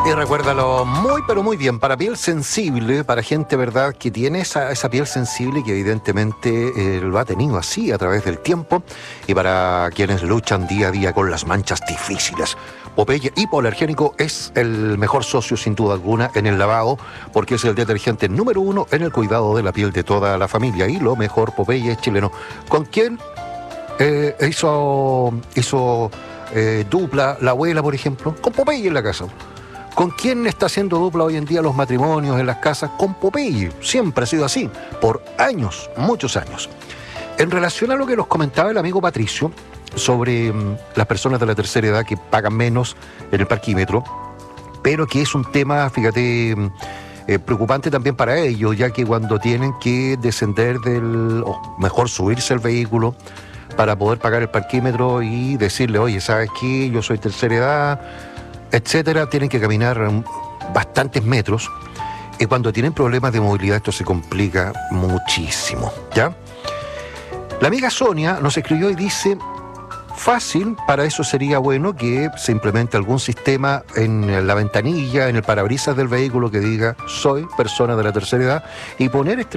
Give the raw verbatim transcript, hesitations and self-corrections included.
Y recuérdalo muy, pero muy bien, para piel sensible, para gente, ¿verdad?, que tiene esa, esa piel sensible y que evidentemente eh, lo ha tenido así a través del tiempo, y para quienes luchan día a día con las manchas difíciles. Popeye Hipoalergénico es el mejor socio, sin duda alguna, en el lavado, porque es el detergente número uno en el cuidado de la piel de toda la familia. Y lo mejor, Popeye es chileno. ¿Con quién eh, hizo, hizo eh, dupla la abuela, por ejemplo? Con Popeye en la casa. ¿Con quién está haciendo dupla hoy en día los matrimonios en las casas? Con Popeye. Siempre ha sido así, por años, muchos años. En relación a lo que nos comentaba el amigo Patricio sobre um, las personas de la tercera edad que pagan menos en el parquímetro, pero que es un tema, fíjate, eh, preocupante también para ellos, ya que cuando tienen que descender del, o mejor subirse al vehículo para poder pagar el parquímetro y decirle, oye, ¿sabes qué? Yo soy tercera edad, etcétera, tienen que caminar bastantes metros, y cuando tienen problemas de movilidad esto se complica muchísimo, ¿ya? La amiga Sonia nos escribió y dice, fácil, para eso sería bueno que se implemente algún sistema en la ventanilla, en el parabrisas del vehículo que diga, soy persona de la tercera edad, y poner este